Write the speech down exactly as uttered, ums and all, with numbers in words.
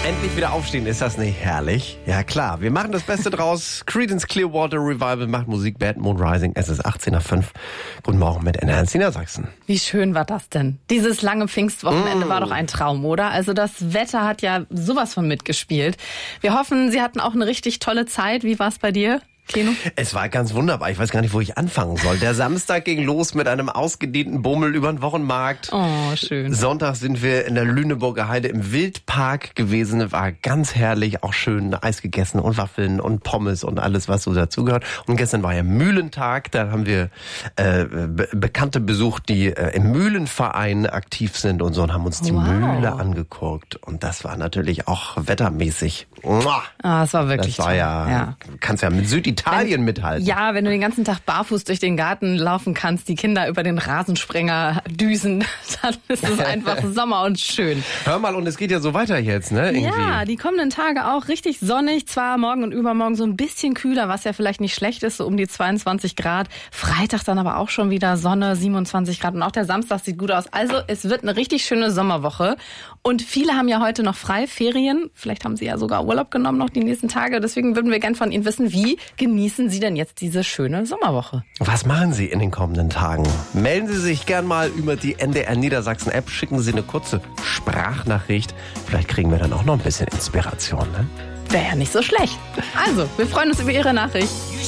Endlich wieder aufstehen, ist das nicht herrlich? Ja klar, wir machen das Beste draus. Creedence Clearwater Revival macht Musik, Bad Moon Rising. Es ist achtzehn nach fünf. Guten Morgen mit N R eins Niedersachsen. Wie schön war das denn? Dieses lange Pfingstwochenende Mm. war doch ein Traum, oder? Also das Wetter hat ja sowas von mitgespielt. Wir hoffen, Sie hatten auch eine richtig tolle Zeit. Wie war es bei dir, Keno? Es war ganz wunderbar. Ich weiß gar nicht, wo ich anfangen soll. Der Samstag ging los mit einem ausgedehnten Bummel über den Wochenmarkt. Oh, schön. Sonntag sind wir in der Lüneburger Heide im Wildpark gewesen. War ganz herrlich, auch schön Eis gegessen und Waffeln und Pommes und alles, was so dazugehört. Und gestern war ja Mühlentag. Da haben wir äh, Be- Bekannte besucht, die äh, im Mühlenverein aktiv sind und so, und haben uns die Wow. Mühle angeguckt. Und das war natürlich auch wettermäßig. Muah! Ah, es war wirklich Das war toll. ja, ja. kannst ja mit Süditalien mithalten. Ja, wenn du den ganzen Tag barfuß durch den Garten laufen kannst, die Kinder über den Rasensprenger düsen, dann ist es einfach Sommer und schön. Hör mal, und es geht ja so weiter jetzt, ne? Irgendwie. Ja, die kommenden Tage auch richtig sonnig, zwar morgen und übermorgen so ein bisschen kühler, was ja vielleicht nicht schlecht ist, so um die zweiundzwanzig Grad. Freitag dann aber auch schon wieder Sonne, siebenundzwanzig Grad, und auch der Samstag sieht gut aus. Also es wird eine richtig schöne Sommerwoche, und viele haben ja heute noch frei, Ferien. Vielleicht haben sie ja sogar Urlaub genommen noch die nächsten Tage. Deswegen würden wir gern von Ihnen wissen, wie genießen Sie denn jetzt diese schöne Sommerwoche? Was machen Sie in den kommenden Tagen? Melden Sie sich gern mal über die N D R Niedersachsen App, schicken Sie eine kurze Sprachnachricht. Vielleicht kriegen wir dann auch noch ein bisschen Inspiration, ne? Wäre ja nicht so schlecht. Also, wir freuen uns über Ihre Nachricht.